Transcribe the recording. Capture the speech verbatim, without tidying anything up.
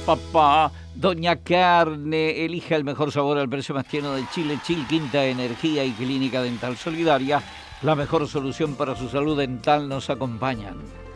papá. Doña Carne, elija el mejor sabor al precio más tierno de Chile. Chil Quinta Energía y Clínica Dental Solidaria. La mejor solución para su salud dental nos acompañan.